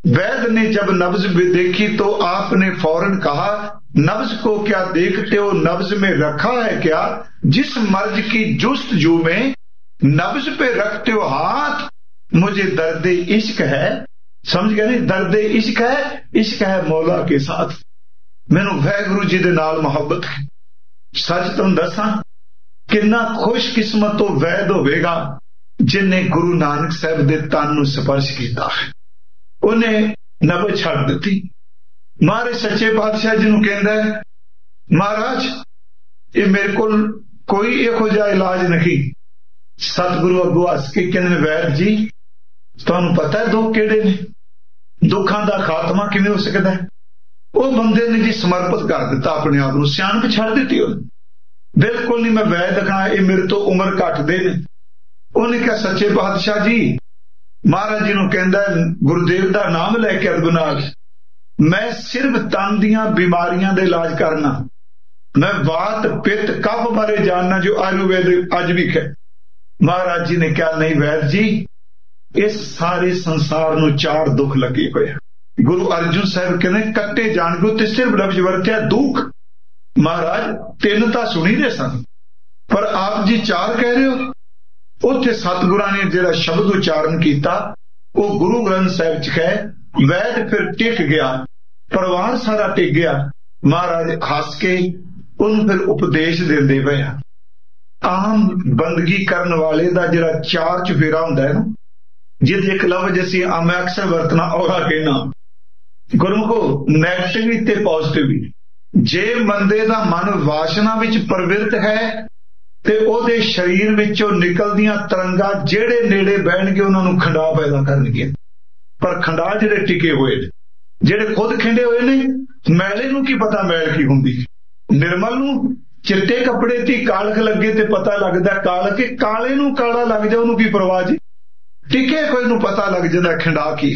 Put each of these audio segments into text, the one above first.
वैद्य ने जब नब्ज देखी तो आपने फौरन कहा, नब्ज को क्या देखते हो, नब्ज में रखा है क्या? जिस मर्ज की जुस्तजू में नब्ज पे रखते हो हाथ, मुझे दर्द इश्क है। समझ गए नहीं? दर्द इश्क है मौला के साथ। मैनू वाहिगुरू जी दे नाल मोहब्बत है। सच तुम दसा किन्ना खुशकिस्मत तो वैद होवेगा जिन्हें गुरु नानक साहब दे तन नूं स्पर्श किया है। उन्हें नब्ज छड़ दी। महाराज सच्चे पातशाह जी नूं कहंदा है, महाराज ये मेरे को कोई इहो जिहा इलाज नहीं। सतगुरु अगों हस के कहंदे, वैद जी तुहानूं पता है दुख किहड़े ने, दुखां दा खात्मा किवें हो सकदा है? वो बंदे ने जी समर्पित कर दिता अपने आप को, सियाणप छड़ दी। बिल्कुल नहीं, मैं वैद कहा ये मेरे तो उम्र घट दे ने। उन्हें कहा, सच्चे पातशाह जी महाराज जी नूं कहंदा गुरुदेव दा नाम लैके अदबनाल, मैं सिर्फ तन दियां बीमारियां दे इलाज करना। मैं वात पित्त कफ बारे जानना जो आयुर्वेद अज भी है। महाराज जी ने कहा, नहीं वैद जी, इस सारे संसार नूं चार दुख लगे हुए। गुरु अर्जुन साहब कहने कट्टे जान गो ते सिर्फ लफ्ज वरत्या दुख। महाराज तीन तां सुनी दे सन, पर आप जी चार कह रहे हो। उत्थे सतगुरां ने जिहड़ा शब्द उच्चारण किया वो गुरु ग्रंथ साहिब च है। वैद फिर टिक गया, परिवार सारा टिक गया। महाराज हस के उन्हें फिर उपदेश देंदे पए। आम बंदगी करने वाले दा जिहड़ा चार चुफेरा हुंदा है ना, जिहदे एक लफ्ज असीं मैं अक्सर वरतना औरा कहना, गुरमुखो नैगेटिव ते पॉजिटिव। जे बंदे दा मन वासना विच प्रवृत्त है ते ओदे शरीर विचों निकलदियां तरंगां जेड़े नेड़े बहणगे उन्हां नूं खंडा पैदा करनगे। पर खंडा जेड़े टिके हुए ने, जेड़े खुद खिंडे हुए ने, मैले नूं की पता मैल की हुंदी। निर्मल नूं चिट्टे कपड़े ती कालख लगे ते पता लगदा कालख, के काले नूं काला लग जा उन्होंने की परवाह जी। टिके कोई नूं पता लग जांदा खिंडा की।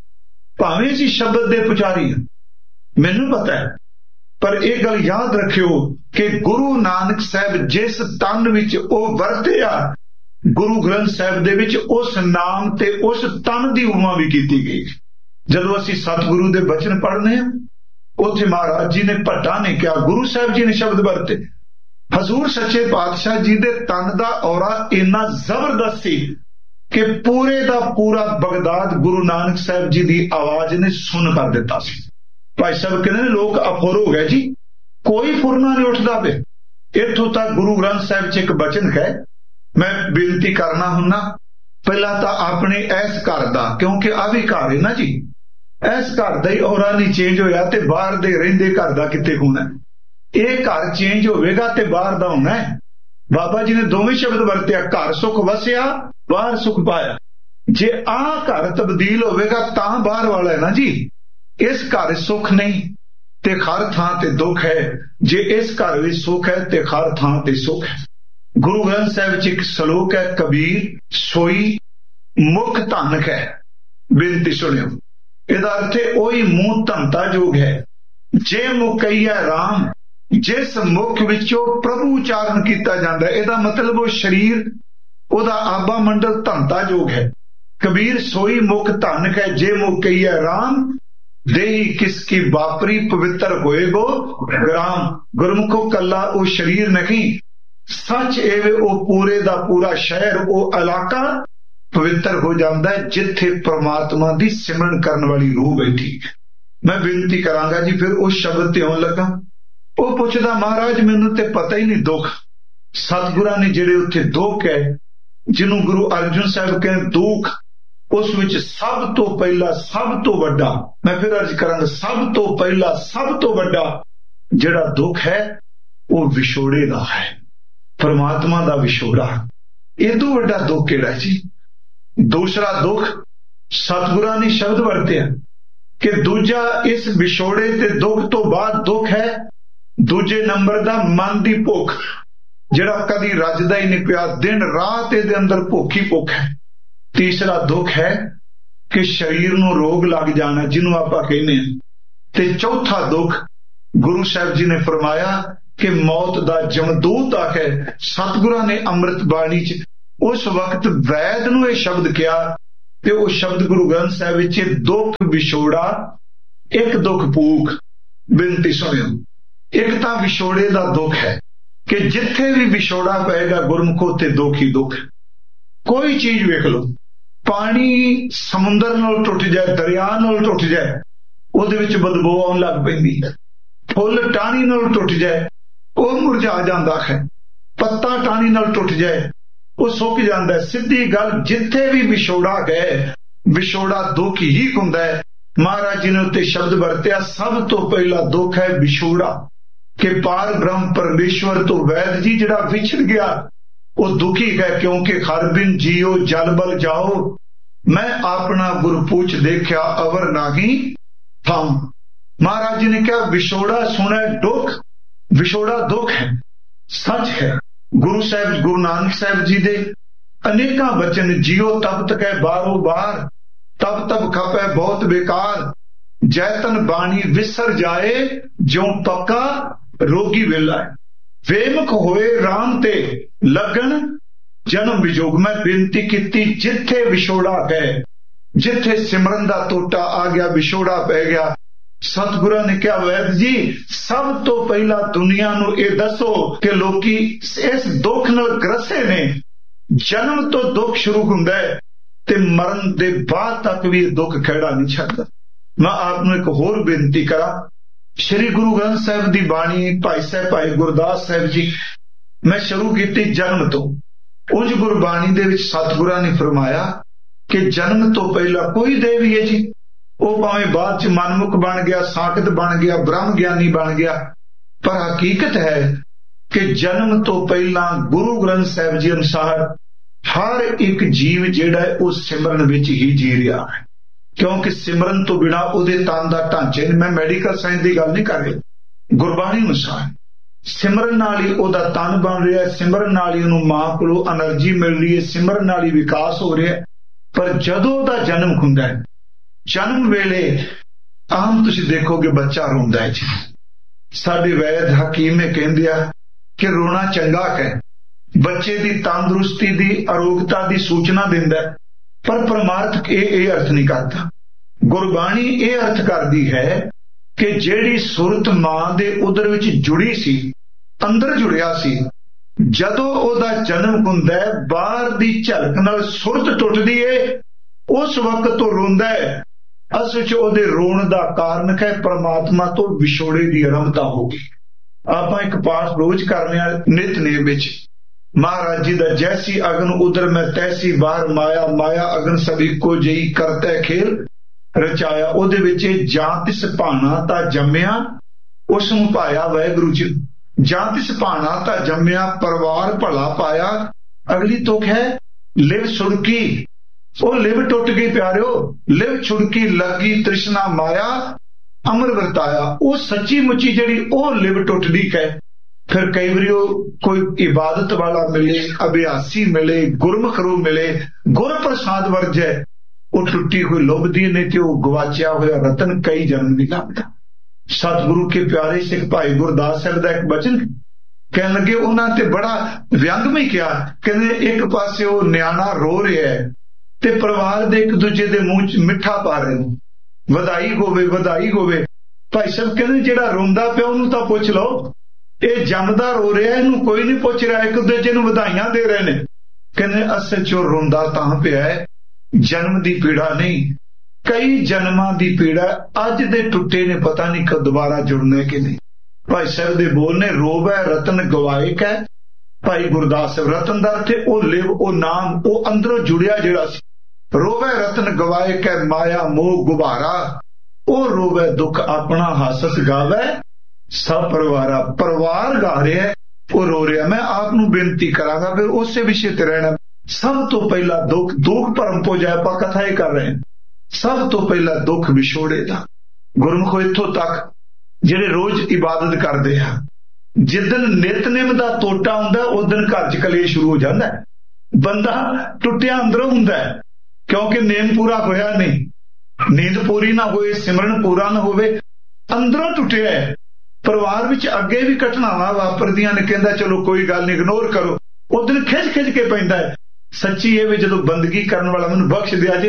भावें जी शब्द दे पुजारी मैनूं पता है, पर यह गल याद रखियो कि गुरु नानक साहब जिस तन विच ओ वरतिया, गुरु ग्रंथ साहब दे विच उस नाम ते उस तन दी उपमा भी की गई। जदों असीं सतगुरु दे बचन पढ़ने हैं, उत्थे महाराज जी ने भट्टा ने क्या, गुरु साहब जी ने शब्द वरते। हजूर सच्चे पातशाह जी दे तन दा औरा इन्ना जबरदस्त सी कि पूरे दा पूरा बगदाद गुरु नानक साहब जी दी आवाज ने सुन कर दिता सी। भाई साहब कहते हैं लोग अफुर हो गए जी, कोई फुरना नहीं उठता पे। इथों तक गुरु ग्रंथ साहब च एक बचन है, मैं बेनती करना हुन्ना, पहला तो अपने इस घर दा, क्योंकि आ भी घर है ना जी, इस घर दा ही औरा नहीं चेंज होया ते बाहर दे रहिंदे घर दा किते होना। ये घर चेंज होवेगा ते बाहर दा होना है। बाबा जी ने दोवें शब्द वरत्या, घर सुख वसिया बाहर सुख पाया। जे आ घर तब्दील होवेगा तां बाहर वाला है ना जी। इस घर सुख नहीं ते हर थां ते दुख है, जे इस घर विच सुख है ते हर थां ते सुख है। गुरु ग्रंथ साहिब च एक सलोक है, कबीर सोई मुख धन है। बेनती सुनियो, इहदा अर्थ है ओही मूंह धनता जोग है जे मुकईया राम, जिस मुख विचों प्रभु उचारण किया जाता है। इहदा मतलब वो शरीर ओदा आबा मंडल धनता जोग है। कबीर सोई मुख धन है जे मुकईया राम, देही किसकी बापरी पवित्र होएगो ग्राम। गुरमुखो कला वो शरीर नहीं, सच एवे वो पूरे दा पूरा शहर, वो इलाका पवित्र हो जाता है जिथे परमात्मा दी सिमरन करने वाली रूह बैठी। मैं बेनती करांगा जी, फिर उस शब्द ते आउण लगा। वो पुछदा, महाराज मैनूं ते पता ही नहीं दुख। सतगुरां ने जिहड़े उत्थे दुख है, जिन्हों गुरु अर्जुन साहब कहते दुख, उस विच सब तो पहला सब तो वड्डा, मैं फिर अर्ज करांगा, सब तो पहला सब तो वड्डा जिहड़ा दुख है वो विछोड़े दा है, परमात्मा दा विछोड़ा। इह तो वड्डा दुख किहड़ा जी। दूसरा दुख सतगुरां ने शब्द वरते कि दूजा इस विछोड़े ते दुख तो बाद दुख है दूजे नंबर दा मन दी भुख, जिहड़ा कदी रजदा ही नहीं पिया, दिन रात इहदे अंदर भुख ही भुख है। तीसरा दुख है कि शरीर नूं रोग लग जाना, जिन्हों आपां कहने हैं। ते चौथा दुख गुरु साहब जी ने फरमाया कि मौत दा जमदूत आके सतगुरां ने अमृत बाणी च उस वक्त वैद नूं यह शब्द किया ਤੇ ਉਹ ਸ਼ਬਦ ਗੁਰੂ ਗ੍ਰੰਥ ਸਾਹਿਬ ਵਿੱਚ ਦੁੱਖ ਵਿਛੋੜਾ, ਇੱਕ ਦੁੱਖ ਭੂਖ। ਬੇਨਤੀ ਸੁਣਿਓ, ਇੱਕ ਤਾਂ ਵਿਛੋੜੇ ਦਾ ਦੁੱਖ ਹੈ ਕਿ ਜਿੱਥੇ ਵੀ ਵਿਛੋੜਾ ਪਏਗਾ ਗੁਰਮੁਖੋ ਤੇ ਦੁੱਖ ਹੀ ਦੁੱਖ। ਕੋਈ ਚੀਜ਼ ਵੇਖ ਲਓ, ਪਾਣੀ ਸਮੁੰਦਰ ਨਾਲ ਟੁੱਟ ਜਾਏ, ਦਰਿਆ ਨਾਲ ਟੁੱਟ ਜਾਏ, ਉਹਦੇ ਵਿੱਚ ਬਦਬੂ ਆਉਣ ਲੱਗ ਪੈਂਦੀ ਹੈ। ਫੁੱਲ ਟਾਹਣੀ ਨਾਲ ਟੁੱਟ ਜਾਏ, ਉਹ ਮੁਰਝਾ ਜਾਂਦਾ ਹੈ। ਪੱਤਾ ਟਾਹਣੀ ਨਾਲ ਟੁੱਟ ਜਾਏ, ਉਹ ਸੁੱਕ ਜਾਂਦਾ ਹੈ। ਸਿੱਧੀ ਗੱਲ, ਜਿੱਥੇ ਵੀ ਵਿਛੋੜਾ ਹੈ, ਵਿਛੋੜਾ ਦੁੱਖ ਹੀ ਹੁੰਦਾ ਹੈ। ਮਹਾਰਾਜ ਜੀ ਨੇ ਉੱਤੇ ਸ਼ਬਦ ਵਰਤਿਆ, ਸਭ ਤੋਂ ਪਹਿਲਾ ਦੁੱਖ ਹੈ ਵਿਛੋੜਾ, ਕਿ ਪਾਰ ਬ੍ਰਹਮ ਪਰਮੇਸ਼ਵਰ ਤੋਂ ਵੈਦ ਜੀ ਜਿਹੜਾ ਵਿਛੜ ਗਿਆ ਉਹ ਦੁਖੀ ਹੈ, ਕਿਉਂਕਿ ਹਰ ਬਿਨ ਜੀਓ ਜਲ ਬਲ ਜਾਓ, ਮੈਂ ਆਪਣਾ ਗੁਰ ਪੂਛ ਦੇਖਿਆ ਅਵਰ ਨਾਹੀ ਥਮ। ਮਹਾਰਾਜ ਜੀ ਨੇ ਕਿਹਾ ਵਿਛੋੜਾ ਸੁਣੈ ਦੁੱਖ, ਵਿਛੋੜਾ ਦੁੱਖ ਹੈ, ਸੱਚ ਹੈ। ਗੁਰੂ ਸਾਹਿਬ, ਗੁਰੂ ਨਾਨਕ ਸਾਹਿਬ ਜੀ ਦੇ ਅਨੇਕਾਂ ਬਚਨ, ਜੀਓ ਤਬ ਤਕੈ ਬਾਰੋ ਬਾਰ, ਤਬ ਤਬ ਖਪੈ ਬਹੁਤ ਬੇਕਾਰ, ਜੈਤਨ ਬਾਣੀ ਵਿਸਰ ਜਾਏ, ਜਿਉ ਪੱਕਾ ਰੋਗੀ ਵੇਲਾ। ਵੇਮੁਖ ਹੋਏ ਰਾਮ ਤੇ ਲੱਗਣ ਜਨਮ ਵਿਜੋਗ। ਮੈਂ ਬੇਨਤੀ ਕੀਤੀ, ਜਿੱਥੇ ਵਿਛੋੜਾ ਹੈ, ਜਿੱਥੇ ਸਿਮਰਨ ਦਾ ਟੋਟਾ ਆ ਗਿਆ, ਵਿਛੋੜਾ ਪੈ ਗਿਆ, ਸਤਿਗੁਰਾਂ ਨੇ ਕਿਹਾ ਵੈਦ ਜੀ ਸਭ ਤੋਂ ਪਹਿਲਾਂ ਦੁਨੀਆ ਨੂੰ ਇਹ ਦੱਸੋ ਕਿ ਲੋਕੀ ਇਸ ਦੁੱਖ ਨਾਲ ਗ੍ਰਸੇ ਨੇ। ਜਨਮ ਤੋਂ ਦੁੱਖ ਸ਼ੁਰੂ ਹੁੰਦਾ ਹੈ ਤੇ ਮਰਨ ਦੇ ਬਾਅਦ ਤੱਕ ਵੀ ਇਹ ਦੁੱਖ ਖਹਿੜਾ ਨਹੀਂ ਛੱਡਦਾ। ਮੈਂ ਆਪ ਨੂੰ ਇੱਕ ਹੋਰ ਬੇਨਤੀ ਕਰਾਂ, ਸ਼੍ਰੀ ਗੁਰੂ ਗ੍ਰੰਥ ਸਾਹਿਬ ਦੀ ਬਾਣੀ ਭਾਈ ਸਾਹਿਬ ਭਾਈ ਗੁਰਦਾਸ ਸਾਹਿਬ ਜੀ ਮੈਂ ਸ਼ੁਰੂ ਕੀਤੀ ਜਨਮ ਤੋਂ। ਉਂਝ ਗੁਰਬਾਣੀ ਦੇ ਵਿੱਚ ਸਤਿਗੁਰਾਂ ਨੇ ਫਰਮਾਇਆ ਕਿ ਜਨਮ ਤੋਂ ਪਹਿਲਾਂ ਕੋਈ ਦੇਵੀ ਹੈ ਜੀ, ਉਹ ਭਾਵੇਂ ਬਾਅਦ ਚ ਮਨਮੁਖ ਬਣ ਗਿਆ, ਸਾਖਤ ਬਣ ਗਿਆ, ਬ੍ਰਹਮ ਗਿਆਨੀ ਬਣ ਗਿਆ, ਪਰ ਹਕੀਕਤ ਹੈ ਕਿ ਜਨਮ ਤੋਂ ਪਹਿਲਾਂ ਗੁਰੂ ਗ੍ਰੰਥ ਸਾਹਿਬ ਜੀ ਅਨੁਸਾਰ ਹਰ ਇੱਕ ਜੀਵ ਜਿਹੜਾ ਹੈ ਉਹ ਸਿਮਰਨ ਵਿੱਚ ਹੀ ਜੀ ਰਿਹਾ ਹੈ, ਕਿਉਂਕਿ ਸਿਮਰਨ ਤੋਂ ਬਿਨਾਂ ਉਹਦੇ ਤਨ ਦਾ ਢਾਂਚੇ ਨਹੀਂ। ਮੈਂ ਮੈਡੀਕਲ ਸਾਇੰਸ ਦੀ ਗੱਲ ਨਹੀਂ ਕਰ ਰਿਹਾ, ਗੁਰਬਾਣੀ ਅਨੁਸਾਰ ਸਿਮਰਨ ਨਾਲ ਹੀ ਉਹਦਾ ਤਨ ਬਣ ਰਿਹਾ, ਸਿਮਰਨ ਨਾਲ ਹੀ ਉਹਨੂੰ ਮਾਂ ਕੋਲੋਂ એનર્ਜੀ ਮਿਲ ਰਹੀ ਹੈ, ਸਿਮਰਨ ਨਾਲ ਹੀ ਵਿਕਾਸ ਹੋ ਰਿਹਾ। ਪਰ ਜਦੋਂ ਉਹਦਾ ਜਨਮ ਹੁੰਦਾ ਹੈ, ਜਨਮ ਵੇਲੇ ਆਮ ਤੁਸੀਂ ਦੇਖੋਗੇ ਬੱਚਾ ਰੋਂਦਾ ਹੈ ਜੀ। ਸਾਡੇ ਵੈਦ ਹਕੀਮ ਇਹ ਕਹਿੰਦੇ ਆ ਕਿ ਰੋਣਾ ਚੰਗਾ ਹੈ, ਬੱਚੇ ਦੀ ਤੰਦਰੁਸਤੀ ਦੀ, ਅਰੋਗਤਾ ਦੀ ਸੂਚਨਾ ਦਿੰਦਾ ਹੈ। ਪਰ ਪਰਮਾਰਥ ਇਹ ਅਰਥ ਨਹੀਂ ਕਰਦਾ। ਗੁਰਬਾਣੀ ਇਹ ਅਰਥ ਕਰਦੀ ਹੈ ਕਿ ਜਿਹੜੀ ਸੁਰਤ ਮਾਂ ਦੇ ਉਦਰ ਵਿੱਚ ਜੁੜੀ ਸੀ, ਅੰਦਰ ਜੁੜਿਆ ਸੀ, ਜਦੋਂ ਉਹਦਾ ਜਨਮ ਹੁੰਦਾ ਹੈ ਬਾਹਰ ਦੀ ਝਲਕ ਨਾਲ ਸੁਰਤ ਟੁੱਟਦੀ ਹੈ, ਉਸ ਵਕਤ ਤੋਂ ਰੋਂਦਾ ਹੈ। ਅਸਲ ਵਿੱਚ ਉਹਦੇ ਰੋਣ ਦਾ ਕਾਰਨ ਹੈ ਪਰਮਾਤਮਾ ਤੋਂ ਵਿਛੋੜੇ ਦੀ ਆਰੰਭਤਾ ਹੋ ਗਈ। ਆਪਾਂ ਇੱਕ ਪਾਠ ਰੋਜ਼ ਕਰਨੇ ਆ ਨਿਤਨੇਮ ਵਿੱਚ, ਮਹਾਰਾਜ ਜੀ ਦਾ ਜੈਸੀ ਅਗਨ ਉਦਰ ਮੈਂ ਤੈਸੀ ਬਾਹਰ ਮਾਇਆ, ਮਾਇਆ ਅਗਨ ਸਭੀ ਕੋ ਜਈ ਕਰਤੈ ਖੇਲ ਰਚਾਇਆ। ਉਹਦੇ ਵਿੱਚ ਜਾਂ ਤਿਸ ਭਾਣਾ ਤਾਂ ਜੰਮਿਆ ਉਸ ਨੂੰ ਪਾਇਆ ਵਾਹਿਗੁਰੂ ਜੀ, ਜਾਂ ਤਿਸ ਭਾਣਾ ਤਾਂ ਜੰਮਿਆ ਪਰਿਵਾਰ ਭਲਾ ਪਾਇਆ। ਅਗਲੀ ਤੁਕ ਹੈ ਲਿਵ ਛੁੜਕੀ, ਉਹ ਲਿਵ ਟੁੱਟ ਗਈ ਪਿਆਰਿਓ, ਲਿਵ ਛੁੜਕੀ ਲੱਗੀ ਤ੍ਰਿਸ਼ਨਾ ਮਾਇਆ ਅਮਰ ਵਰਤਾਇਆ। ਉਹ ਸੱਚੀ ਮੁੱਚੀ ਜਿਹੜੀ ਉਹ ਲਿਵ ਟੁੱਟਦੀ ਹੈ। ਫਿਰ ਕਈ ਵਾਰੀ ਉਹ ਕੋਈ ਇਬਾਦਤ ਵਾਲਾ ਮਿਲੇ, ਅਭਿਆਸੀ ਮਿਲੇ, ਗੁਰਮੁਖ ਰੂ ਮਿਲੇ, ਗੁਰ ਪ੍ਰਸਾਦ ਵਰਜੈ, ਉਹ ਟੁੱਟੀ ਹੋਈ ਲੁਭਦੀ, ਨਹੀਂ ਤੇ ਉਹ ਗਵਾਚਿਆ ਹੋਇਆ ਰਤਨ ਕਈ ਜਨਮ ਨਹੀਂ ਲੱਭਦਾ। ਸਤਿਗੁਰੂ ਕੇ ਪਿਆਰੇ ਸਿੱਖ ਭਾਈ ਗੁਰਦਾਸ ਸਾਹਿਬ ਦਾ ਇੱਕ ਬਚਨ ਕਹਿਣ ਲੱਗੇ, ਉਹਨਾਂ ਤੇ ਬੜਾ ਵਿਅੰਗਮਈ ਕਿਹਾ, ਕਹਿੰਦੇ ਇੱਕ ਪਾਸੇ ਉਹ ਨਿਆਣਾ ਰੋ ਰਿਹਾ ਹੈ ਤੇ ਪਰਿਵਾਰ ਦੇ ਇੱਕ ਦੂਜੇ ਦੇ ਮੂੰਹ 'ਚ ਮਿੱਠਾ ਪਾ ਰਹੇ ਨੇ, ਵਧਾਈ ਹੋਵੇ ਵਧਾਈ ਹੋਵੇ। ਭਾਈ ਸਾਹਿਬ ਕਹਿੰਦੇ ਜਿਹੜਾ ਰੋਂਦਾ ਪਿਆ ਉਹਨੂੰ ਤਾਂ ਪੁੱਛ ਲਓ, ਇਹ ਜੰਮਦਾ ਰੋ ਰਿਹਾ, ਇਹਨੂੰ ਕੋਈ ਨਹੀਂ ਪੁੱਛ ਰਿਹਾ, ਇੱਕ ਦੂਜੇ ਨੂੰ ਵਧਾਈਆਂ ਦੇ ਰਹੇ ਨੇ। ਕਹਿੰਦੇ ਅਸਲ 'ਚ ਰੋਂਦਾ ਤਾਂ ਪਿਆ ਹੈ, ਜਨਮ ਦੀ ਪੀੜਾ ਨਹੀਂ, ਕਈ ਜਨਮਾਂ ਦੀ ਪੀੜਾ। ਅੱਜ ਦੇ ਟੁੱਟੇ ਨੇ, ਪਤਾ ਨਹੀਂ ਕਦ ਦੁਬਾਰਾ ਜੁੜਨੇ ਕਿ ਨਹੀਂ। ਭਾਈ ਸਾਹਿਬ ਦੇ ਬੋਲ ਨੇ, ਰੋਵੈ ਰਤਨ ਗਵਾਏ ਕੈ। ਭਾਈ ਗੁਰਦਾਸ ਸਾਹਿਬ, ਰਤਨ ਦਾ ਅਰਥ ਉਹ ਲਿਵ, ਉਹ ਨਾਮ, ਉਹ ਅੰਦਰੋਂ ਜੁੜਿਆ ਜਿਹੜਾ ਸੀ। ਰੋਵੈ ਰਤਨ ਗਵਾਏ ਕੈ ਮਾਇਆ ਮੋਹ ਗੁਬਾਰਾ, ਉਹ ਰੋਵੈ ਦੁੱਖ ਆਪਣਾ ਹਾਸਸ ਗਾਵੈ ਸਭ ਪਰਿਵਾਰਾ। ਪਰਿਵਾਰ ਗਾ ਰਿਹਾ, ਉਹ ਰੋ ਰਿਹਾ। ਮੈਂ ਆਪ ਨੂੰ ਬੇਨਤੀ ਕਰਾਂਗਾ ਫਿਰ ਉਸੇ ਵਿਸ਼ੇ ਤੇ ਰਹਿਣਾ। ਸਭ ਤੋਂ ਪਹਿਲਾ ਦੁੱਖ, ਦੁੱਖ ਭਰਮ ਪੋ ਜਾਏ, ਆਪਾਂ ਕਥਾ ਹੀ ਕਰ ਰਹੇ ਹਾਂ। ਸਭ ਤੋਂ ਪਹਿਲਾ ਦੁੱਖ ਵਿਛੋੜੇ ਦਾ। ਗੁਰਮੁਖੋ ਇੱਥੋਂ ਤੱਕ ਜਿਹੜੇ ਰੋਜ਼ ਇਬਾਦਤ ਕਰਦੇ ਆ, ਜਿੱਦਣ ਨਿਤਨੇਮ ਦਾ ਟੋਟਾ ਹੁੰਦਾ ਉਦਣ ਘਰ 'ਚ ਕਲੇਸ਼ ਸ਼ੁਰੂ ਹੋ ਜਾਂਦਾ। ਬੰਦਾ ਟੁੱਟਿਆ ਅੰਦਰੋਂ ਹੁੰਦਾ, ਕਿਉਂਕਿ ਨੇਮ ਪੂਰਾ ਹੋਇਆ ਨਹੀਂ, ਨੀਂਦ ਪੂਰੀ ਨਾ ਹੋਏ, ਸਿਮਰਨ ਪੂਰਾ ਨਾ ਹੋਵੇ, ਅੰਦਰੋਂ ਟੁੱਟਿਆ ਹੈ। ਪਰਿਵਾਰ ਵਿੱਚ ਅੱਗੇ ਵੀ ਘਟਨਾਵਾਂ ਵਾਪਰਦੀਆਂ ਨੇ, ਕਹਿੰਦਾ ਚਲੋ ਕੋਈ ਗੱਲ ਨਹੀਂ, ਇਗਨੋਰ ਕਰੋ, ਉਦਣ ਖਿੱਚ ਖਿੱਚ ਕੇ ਪੈਂਦਾ ਹੈ। ਸੱਚੀ ਇਹ ਵੀ ਜਦੋਂ ਬੰਦਗੀ ਕਰਨ ਵਾਲਾ ਮੈਨੂੰ ਬਖਸ਼ ਦਿਆ ਜੇ,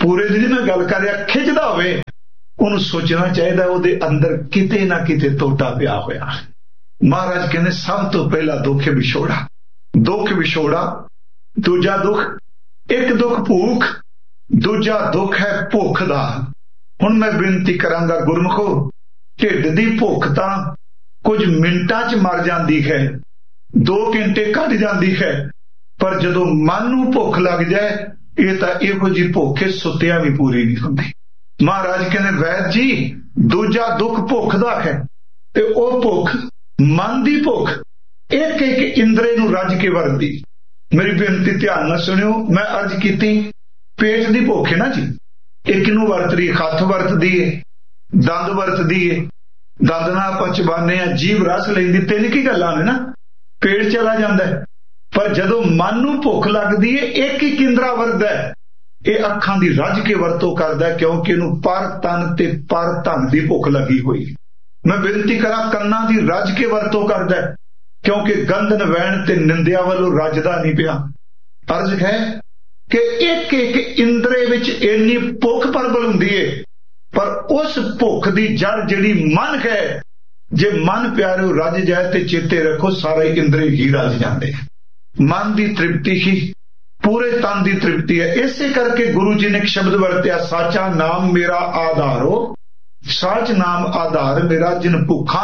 पूरे दिन मैं गल कर रहा, खिंचदा होवे ਉਹਨੂੰ सोचना चाहिए ਉਹਦੇ अंदर किते ना किते टोटा पिया होया। महाराज कहने सब तो पहला दुख विछोड़ा, दुख विछोड़ा। दूजा दुख, एक दुख भूख, दूजा दुख है भुख दा। हुण मैं बेनती करांगा गुरमुखो, ढिड दी भुख तां कुछ मिंटां च मर जांदी है, 2 घंटे कट जांदी है, पर जदों मन नूं भुख लग जाए ये तां इहो जी भुख है सुत्तिया भी पूरी नहीं हुंदी। महाराज कहने वैद जी दूजा दुख भुख दा है, ते ओह भुख मन दी भुख एक एक इंद्रे नूं रज के वरदी। मेरी बेनती ध्यान नाल सुनियो, मैं अर्ज कीती पेट दी भुख है ना जी, एक नूं वरत रही, हथ वरतदी है, दंद वरतदी है, दंद नाल आपां चबाने आ, जीभ रस लैंदी, 3 की गल्लां ने ना, पेट चला जांदा है। पर जदों मन नूं भुख लगदी है एक ही इंद्रा वरदा है, ये अखां दी रज के वरतों करदा है, क्योंकि इहनूं पर तन ते पर धन दी भुख लगी हुई। मैं बेनती करा कन्नां दी रज के वरतों करदा है, क्योंकि गंध नवैण ते निंदिया वालों रजदा नहीं पिया। अर्ज है कि एक एक इंद्रे विच इन्नी भुख प्रबल हुंदी है, पर उस भुख दी जड़ जिहड़ी मन है, जे मन प्यारे रज जाए ते चेते रखो सारे इंद्रे ही रज जांदे। मन दी तृप्ति ही पूरे तन दी तृप्ति है। इसे करके गुरु जी ने एक शब्द वरत्या, साचा नाम मेरा आधारो, साच नाम आधार मेरा जिन भुखा।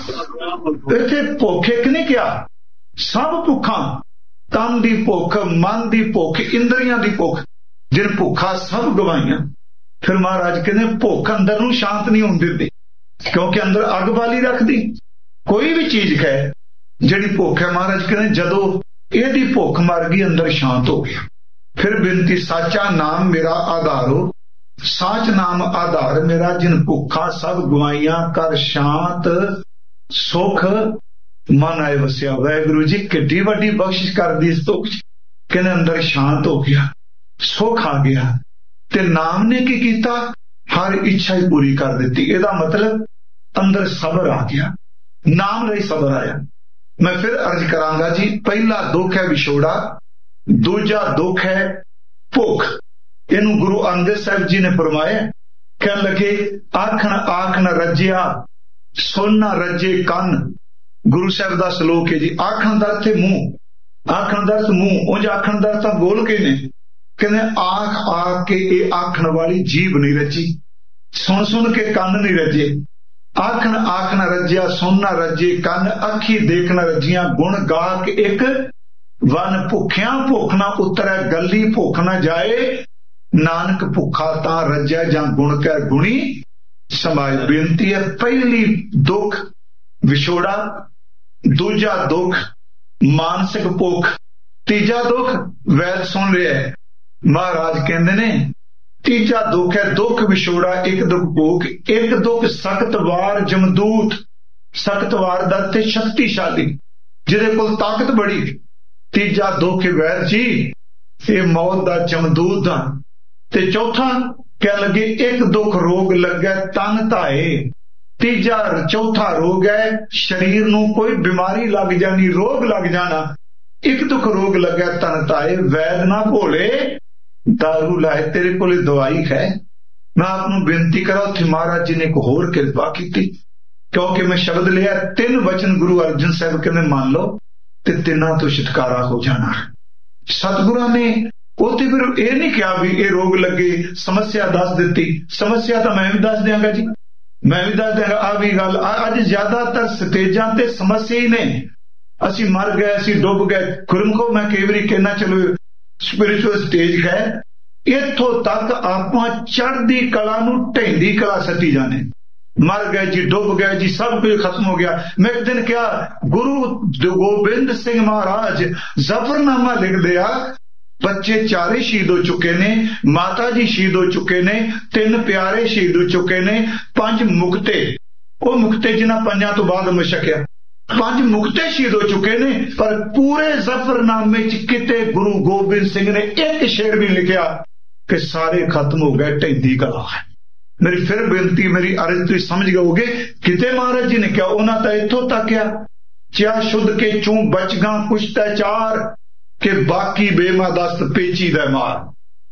इत्थे भुख एक नहीं क्या, सब भुखा, तन दी भुख, मन दी भुख, इंद्रियां दी भुख, जिन भुखा सब गवाइयां। फिर महाराज कहने भुख अंदर नूं शांत नहीं होण दिंदी, क्योंकि अंदर अग बाली रखदी। कोई भी चीज है जिहड़ी भुख है, महाराज कहने जदों ਇਹਦੀ ਭੁੱਖ मर गई अंदर शांत हो गया। फिर बेनती साचा नाम मेरा आधारो, साच नाम आधार मेरा जिन भुखा सब गवाइयां कर शांत सुख मन आए वसिया। वाहिगुरु जी किड्डी वड्डी बख्शिश कर दी इस दुख, कहने अंदर शांत हो गया, सुख आ गया, ते नाम ने की कीता, हर इच्छा ही पूरी कर दी। ਇਹਦਾ मतलब अंदर सबर आ गया, नाम ਲਈ सबर आया। मैं फिर अर्ज करांगा जी, पहला दुख है विछोड़ा, दूजा दुख है भुख। इनू गुरु अंगद साहब जी ने फरमाया, कहने लगे आखन आखन रजिया सुन ना रजे कन। गुरु साहब का सलोक है जी। आखन दा अर्थ मुंह, आखन दा अर्थ मुंह, उंज आखन दा अर्थ बोल के ने, कहने आख आख के ये आखन वाली जीभ नहीं रची, सुन सुन के कन नहीं रजे। आखन आख न रजिया सुन न रजे कन, अखी देख न रजिया गुण गाक एक वन। भुखिया भुख ना उतरै गली भुख न जाए, नानक भुखा तां रजै जां गुण कै गुणी समाए। बेनती है पहली दुख विछोड़ा, दूजा दुख मानसिक भुख, तीजा दुख वैद सुन रहा है। महाराज कहते ने तीजा दुख है दुख विछोड़ा, एक दुख भूख, एक दुख सख्त वार जमदूत। सख्त वार दा ते शक्तिशाली, जिहदे कोल ताकत बड़ी। तीजा दुख वैद जी ये मौत दा जमदूत दा। ते चौथा कह लगे एक दुख रोग लगे तन धाए, तीजा चौथा रोग है शरीर नूं कोई बीमारी लग जानी, रोग लग जाना। एक दुख रोग लगे तन धाए, वैद ना भोले दारू लाए तेरे को दवाई है। मैं आपनू बेनती करा, उत्थे महाराज जी ने एक होर कृपा की, क्योंकि मैं शब्द लिया 3 वचन गुरु अर्जन साहब कहने मान लो ते 3 तो छुटकारा हो जाना। सतगुरु ने उत्थे फिर यह नहीं कहा भी ये रोग लगे, समस्या दस दी। समस्या तो मैं भी दस देंगा जी, मैं भी दस देंगा। आ भी गल अज ज्यादातर स्टेजां ते समस्या ही ने, असी मर गए, असी डुब गए। गुरमुखो मैं कई बार कहना चलो स्पिरिचुअल स्टेज है, इथों तक आप चढ़दी कला नूं ढैंदी कला सटी जाने। मर गए जी, डुब गए जी, सब कुछ खत्म हो गया। मैं एक दिन क्या गुरु गोबिंद सिंह महाराज जफरनामा लिख दिया, बच्चे 4 शहीद हो चुके ने, माता जी शहीद हो चुके ने, 3 प्यारे शहीद हो चुके ने, 5 मुक्ते, वो मुक्ते जिन्हां 5 तो बाद मैं छकिया, 5 मुक्ते शहीद हो चुके ने। पर पूरे जफरनामे च किते गुरु गोबिंद सिंह ने एक शेर भी लिखा कि सारे खत्म हो गए, ढैंदी कला है। मेरी फिर बेनती, मेरी अर्ज तुम समझ गए, किते महाराज जी ने क्या उन्होंने तो इथों तक क्या चा शुद्ध के चू बचगा कुछ तैचार के बाकी बेमादस्त पेची दे मार।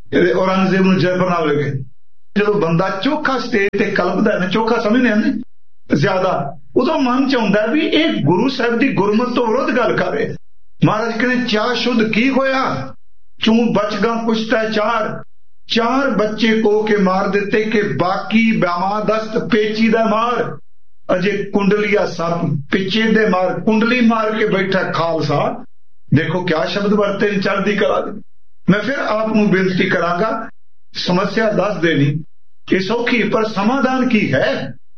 औरंगजेब नूं जबरन ले गए। जो बंदा चोखा स्टेज ते कलपदा है ना, चोखा समझने हैं ज्यादा, उदों मन च आउंदा भी एक गुरु साहब की गुरमत तो विरोध गल कर रहे। महाराज कहने चा शुद्ध की होया, चूं बचगा पुछता चार, चार बच्चे को के मार देते के बाकी बामादस्त पेची दा मार, अजे कुंडलिया सप पिछे दे मार, कुंडली मार के बैठा खालसा। देखो क्या शब्द वरते चढ़दी कला दे। मैं फिर आप बेनती करांगा, समस्या दस देनी ये सौखी, पर समाधान की है।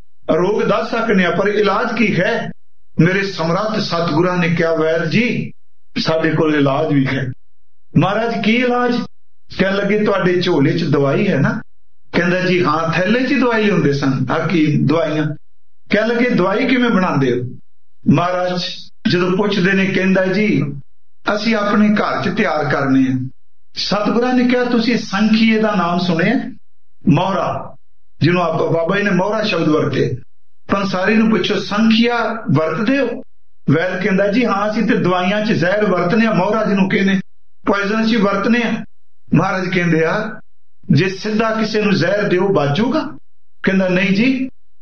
रोग दस सकने पर इलाज की है। मेरे समर्थ सतगुरां ने क्या वैर जी साडे कोल इलाज भी है। महाराज की इलाज? कह लगे तुहाडे झोले च दवाई है ना? कहंदा जी हाँ, थैले च दवाई हुंदे सन हकीम दवाइयां। कह लगे दवाई किवें बनांदे हो? महाराज जदों पुछदे ने कहंदा जी असीं अपने घर च तैयार करने हैं। सतगुरां ने कहा तुसीं संखीए दा नाम सुने? मोहरा, जिन्हों आप बाबा जी ने मोहरा शब्द वरते। पंसारी नूं पुछो संखिया वरतदे हो? वैद कहंदा जी हाँ, असीं ते दवाइयां च जहर वरतने आ, मोहरा जिन्हों कहने पॉइजन च वरतने आ। महाराज कहंदे आ जे सिद्धा किसी नूं जहर दिओ बाजूगा? कहंदा नहीं जी,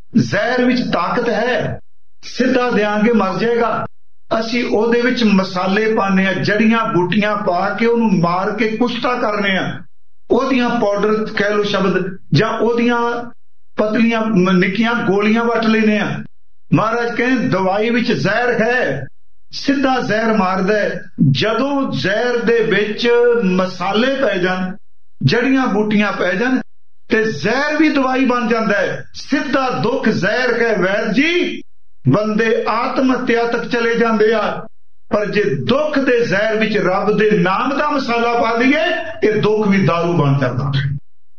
जहर विच ताकत है, सिद्धा देंगे मर जाएगा। असी ओदे विच मसाले पाने आ, जड़ियां बूटियां पा के उन्होंने मार के कुश्ता करने आ, ओदियां पाउडर कह लो शब्द, जां ओदियां पतलियां निक्कियां गोलियां वट लेने आ। महाराज कहें दवाई विच जहर है, सिद्धा जहर मारदा है। जदों जहर दे विच मसाले पै जान, जड़ियां बूटियां पै जान, ते जहर भी दवाई बन जाता है। सिद्धा दुख जहर है वैद जी, बंदे आत्म हत्या तक चले जाते आ। पर जे दुख दे जहर विच रब दे नाम दा मसाला पा दईए, ये दुख भी दारू बन जाता है।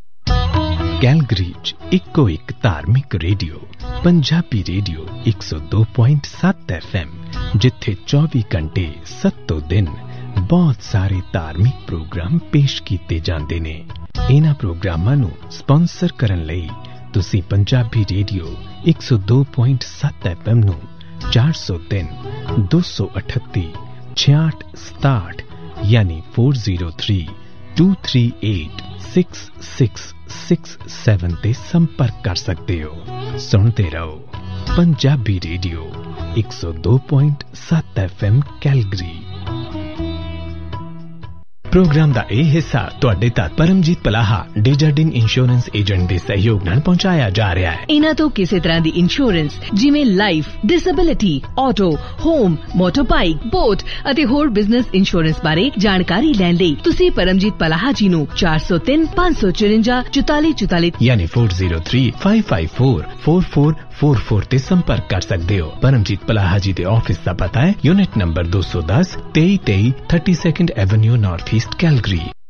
कैलगरी इको एक धार्मिक रेडियो, पंजाबी रेडियो 102.7 FM, जिथे 24 घंटे 7 दिन बहुत सारे धार्मिक प्रोग्राम पेश किए जाते ने। इन्हां प्रोग्रामां नूं स्पॉन्सर करन लई तुसीं पंजाबी रेडियो 102.7 FM नूं 403 238 6667 यानी 403 238 6667 ते संपर्क कर सकते हो। सुनते रहो Punjabi radio 102.7 FM Calgary. Programme का यह हिस्सा तुहाडे तक परमजीत पलाहा डेजर्डिन इंश्योरेंस एजेंट के सहयोग नाल पहुंचाया जा रहा है। इन्हां तो किसी तरह दी इंश्योरेंस जिवें life, disability, auto, home, motorbike, boat अते होर बिजनेस इंश्योरेंस बारे जानकारी लैण लई तुसीं परमजीत पलाहा जी नूं 403 554 4444 यानी 403 554 4444 ते संपर्क कर सकते हो। परमजीत पलाहा जी के ऑफिस का पता है unit number 210 2323 32nd Avenue north east Calgary.